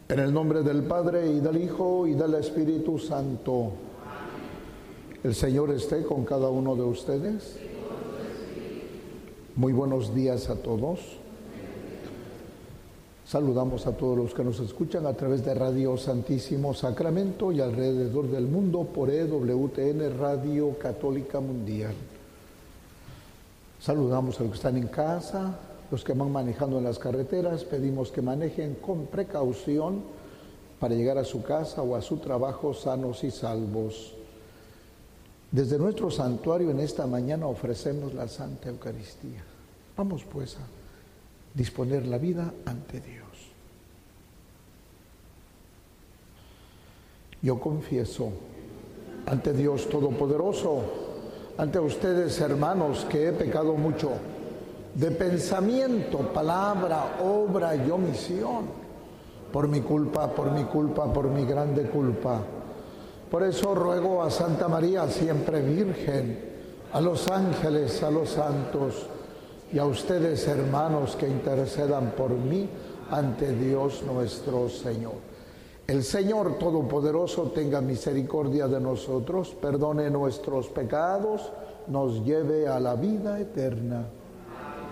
En el nombre del Padre, y del Hijo, y del Espíritu Santo. El Señor esté con cada uno de ustedes. Muy buenos días a todos. Saludamos a todos los que nos escuchan a través de Radio Santísimo Sacramento y alrededor del mundo por EWTN Radio Católica Mundial. Saludamos a los que están en casa, los que van manejando en las carreteras. Pedimos que manejen con precaución para llegar a su casa o a su trabajo sanos y salvos. Desde nuestro santuario en esta mañana ofrecemos la Santa Eucaristía. Vamos pues a disponer la vida ante Dios. Yo confieso ante Dios Todopoderoso, ante ustedes, hermanos, que he pecado mucho de pensamiento, palabra, obra y omisión, por mi culpa, por mi grande culpa. Por eso ruego a Santa María, siempre Virgen, a los ángeles, a los santos y a ustedes, hermanos, que intercedan por mí ante Dios nuestro Señor. El Señor Todopoderoso tenga misericordia de nosotros, perdone nuestros pecados, nos lleve a la vida eterna.